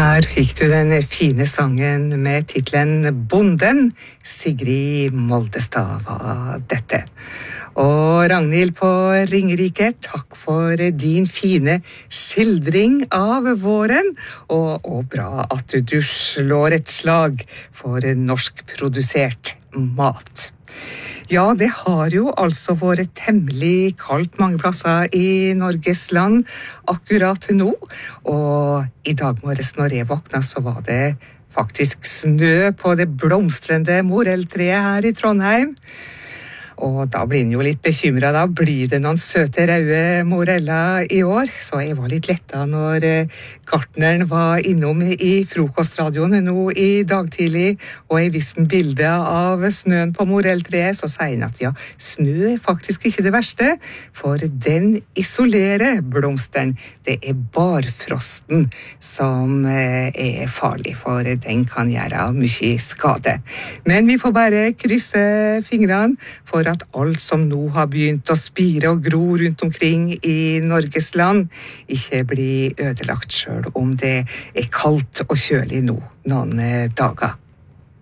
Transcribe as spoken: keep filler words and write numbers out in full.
Her fikk du den fine sangen med titlen Bonden. Sigrid Moldestad var dette. Og Ragnhild på Ringerike, takk for din fine skildring av våren, og, og bra at du slår et slag for norskprodusert mat. Ja, det har jo altså vært temmelig kaldt mange plasser i Norges land akkurat nå, og i dag morges når jeg våkna så var det faktisk snø på det blomstrende morelltreet her i Trondheim. Og da blir en jo litt bekymret, da blir det noen søte røde moreller i år, så jeg var litt lettet når gartneren var innom i frokostradioen nå i dag tidlig, og jeg viste en bilde av snøen på morelltreet, så sier han at ja, snø er faktisk ikke det verste, for den isolerer blomsteren. Det er barfrosten som er farlig, for den kan gjøre mye skade. Men vi får bare krysse fingrene for at alt som nå har begynt å spire og gro rundt omkring i Norges land ikke blir ødelagt selv om det er kaldt og kjølig nå noen dager.